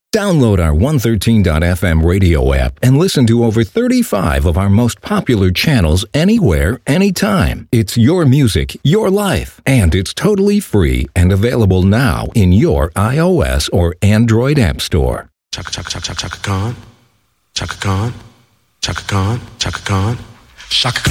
Download our 113.fm radio app and listen to over 35 of our most popular channels anywhere, anytime. It's your music, your life, and it's totally free and available now in your iOS or Android app store. Chaka chaka chaka chaka Khan, Chaka Khan, Chaka Khan, Chaka Khan, Chaka Khan.